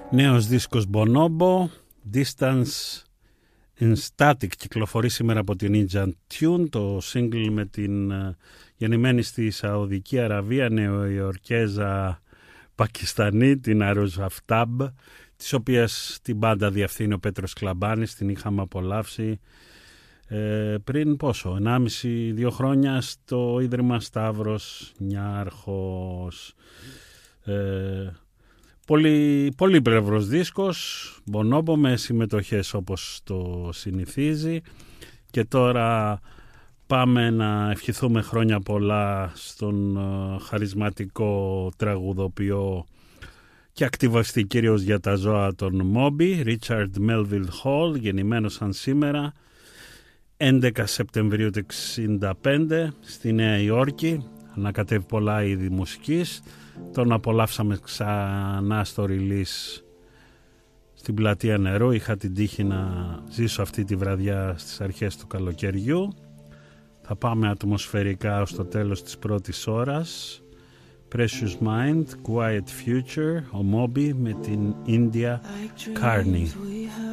Νέος δίσκος Bonobo, Distance in Static, κυκλοφορεί σήμερα από την Ninja Tune, το single με την γεννημένη στη Σαουδική Αραβία νεοϊορκέζα Πακιστανή, την Aruz Aftab, της οποίας την μπάντα διευθύνει ο Πέτρος Κλαμπάνης. Την είχαμε απολαύσει πριν πόσο, 1,5-2 χρόνια στο Ίδρυμα Σταύρος Νιάρχος. Πολύπλευρος δίσκος, Bonobo, με συμμετοχές όπως το συνηθίζει. Και τώρα πάμε να ευχηθούμε χρόνια πολλά στον χαρισματικό τραγουδοποιό και ακτιβιστή κυρίως για τα ζώα τον Moby, Richard Melville Hall, γεννημένος σαν σήμερα 11 Σεπτεμβρίου του 1965 στη Νέα Υόρκη. Ανακατεύει πολλά είδη μουσικής. Τον απολαύσαμε ξανά στο release στην Πλατεία Νερού. Είχα την τύχη να ζήσω αυτή τη βραδιά στις αρχές του καλοκαιριού. Θα πάμε ατμοσφαιρικά ως το τέλος της πρώτης ώρας. Precious Mind, Quiet Future, ο Moby με την India Carney.